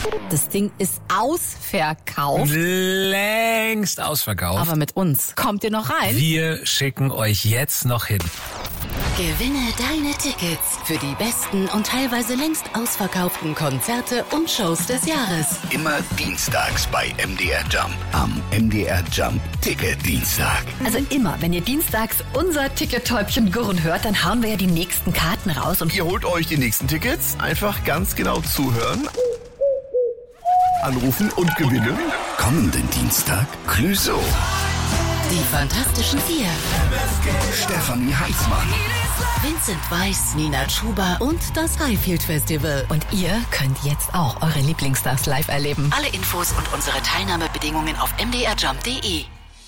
Das Ding ist ausverkauft. Längst ausverkauft. Aber mit uns. Kommt ihr noch rein? Wir schicken euch jetzt noch hin. Gewinne deine Tickets für die besten und teilweise längst ausverkauften Konzerte und Shows des Jahres. Immer dienstags bei MDR Jump. Am MDR Jump Ticket-Dienstag. Also immer, wenn ihr dienstags unser Ticket-Täubchen gurren hört, dann hauen wir ja die nächsten Karten raus. Und ihr holt euch die nächsten Tickets, einfach ganz genau zuhören, anrufen und gewinnen. Kommenden Dienstag Clouseau. Die Fantastischen Vier. Stefanie Heißmann. Vincent Weiss, Nina Chuba und das Highfield Festival. Und ihr könnt jetzt auch eure Lieblingsstars live erleben. Alle Infos und unsere Teilnahmebedingungen auf mdrjump.de.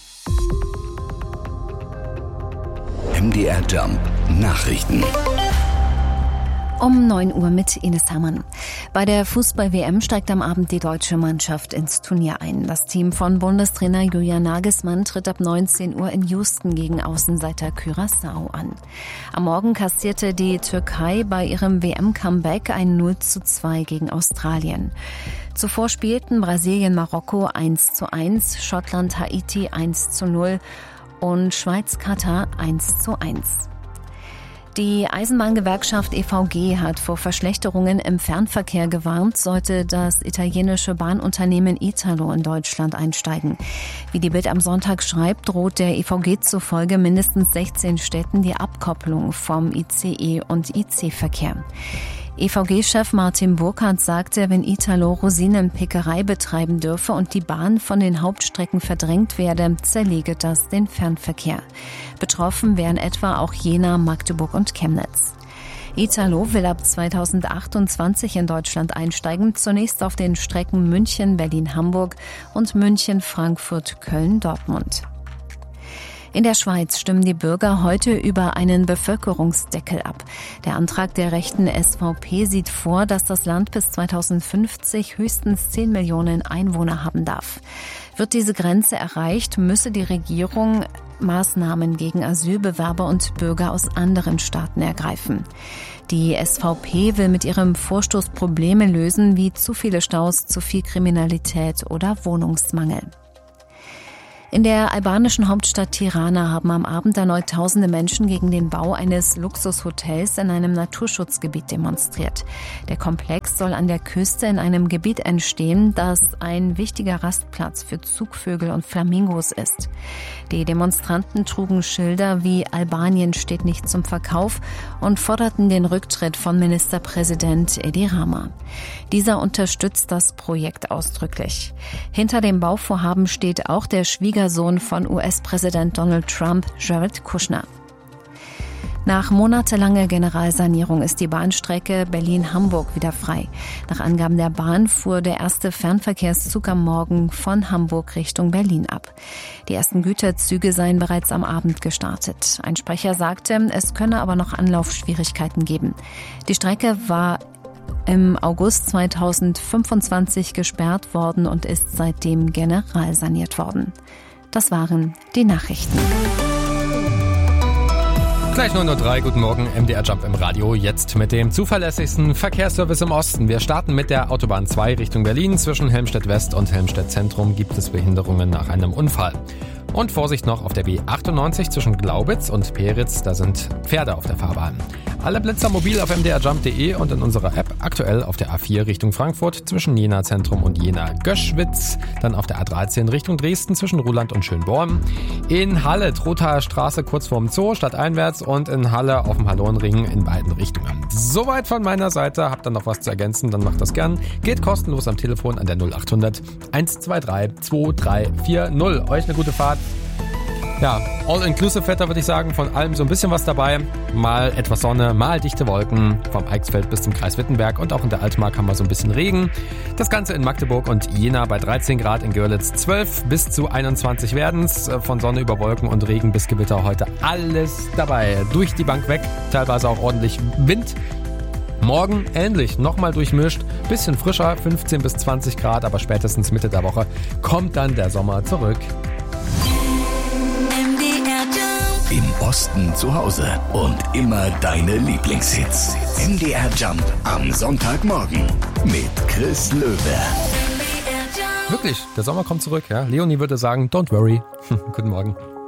MDR Jump Nachrichten. Um 9 Uhr mit Ines Hermann. Bei der Fußball-WM steigt am Abend die deutsche Mannschaft ins Turnier ein. Das Team von Bundestrainer Julian Nagelsmann tritt ab 19 Uhr in Houston gegen Außenseiter Curaçao an. Am Morgen kassierte die Türkei bei ihrem WM-Comeback ein 0:2 gegen Australien. Zuvor spielten Brasilien Marokko 1:1, Schottland Haiti 1:0 und Schweiz Katar 1:1. Die Eisenbahngewerkschaft EVG hat vor Verschlechterungen im Fernverkehr gewarnt, sollte das italienische Bahnunternehmen Italo in Deutschland einsteigen. Wie die Bild am Sonntag schreibt, droht der EVG zufolge mindestens 16 Städten die Abkopplung vom ICE- und IC-Verkehr. EVG-Chef Martin Burkhardt sagte, wenn Italo Rosinenpickerei betreiben dürfe und die Bahn von den Hauptstrecken verdrängt werde, zerlege das den Fernverkehr. Betroffen wären etwa auch Jena, Magdeburg und Chemnitz. Italo will ab 2028 in Deutschland einsteigen, zunächst auf den Strecken München, Berlin, Hamburg und München, Frankfurt, Köln, Dortmund. In der Schweiz stimmen die Bürger heute über einen Bevölkerungsdeckel ab. Der Antrag der rechten SVP sieht vor, dass das Land bis 2050 höchstens 10 Millionen Einwohner haben darf. Wird diese Grenze erreicht, müsse die Regierung Maßnahmen gegen Asylbewerber und Bürger aus anderen Staaten ergreifen. Die SVP will mit ihrem Vorstoß Probleme lösen, wie zu viele Staus, zu viel Kriminalität oder Wohnungsmangel. In der albanischen Hauptstadt Tirana haben am Abend erneut tausende Menschen gegen den Bau eines Luxushotels in einem Naturschutzgebiet demonstriert. Der Komplex soll an der Küste in einem Gebiet entstehen, das ein wichtiger Rastplatz für Zugvögel und Flamingos ist. Die Demonstranten trugen Schilder wie „Albanien steht nicht zum Verkauf" und forderten den Rücktritt von Ministerpräsident Edi Rama. Dieser unterstützt das Projekt ausdrücklich. Hinter dem Bauvorhaben steht auch der Schwiegersohn von US-Präsident Donald Trump, Jared Kushner. Nach monatelanger Generalsanierung ist die Bahnstrecke Berlin-Hamburg wieder frei. Nach Angaben der Bahn fuhr der erste Fernverkehrszug am Morgen von Hamburg Richtung Berlin ab. Die ersten Güterzüge seien bereits am Abend gestartet. Ein Sprecher sagte, es könne aber noch Anlaufschwierigkeiten geben. Die Strecke war im August 2025 gesperrt worden und ist seitdem generalsaniert worden. Das waren die Nachrichten. Gleich 9:03 Uhr, guten Morgen, MDR Jump im Radio, jetzt mit dem zuverlässigsten Verkehrsservice im Osten. Wir starten mit der Autobahn 2 Richtung Berlin. Zwischen Helmstedt West und Helmstedt Zentrum gibt es Behinderungen nach einem Unfall. Und Vorsicht noch auf der B98 zwischen Glaubitz und Peritz, da sind Pferde auf der Fahrbahn. Alle Blitzer mobil auf mdrjump.de und in unserer App, aktuell auf der A4 Richtung Frankfurt zwischen Jena Zentrum und Jena Göschwitz, dann auf der A13 Richtung Dresden zwischen Ruhland und Schönborn, in Halle Trothaer Straße kurz vorm Zoo stadteinwärts und in Halle auf dem Hallonring in beiden Richtungen. Soweit von meiner Seite, habt ihr noch was zu ergänzen, dann macht das gern. Geht kostenlos am Telefon an der 0800 123 2340. Euch eine gute Fahrt. Ja, All-Inclusive-Wetter würde ich sagen, von allem so ein bisschen was dabei. Mal etwas Sonne, mal dichte Wolken, vom Eichsfeld bis zum Kreis Wittenberg und auch in der Altmark haben wir so ein bisschen Regen. Das Ganze in Magdeburg und Jena bei 13 Grad, in Görlitz 12 bis zu 21 werden's. Von Sonne über Wolken und Regen bis Gewitter heute alles dabei. Durch die Bank weg, teilweise auch ordentlich Wind. Morgen ähnlich, nochmal durchmischt, bisschen frischer, 15 bis 20 Grad, aber spätestens Mitte der Woche kommt dann der Sommer zurück. Im Osten zu Hause und immer deine Lieblingshits. MDR Jump am Sonntagmorgen. mit Chris Löwe. Wirklich, der Sommer kommt zurück. Ja? Leonie würde sagen, don't worry. Guten Morgen.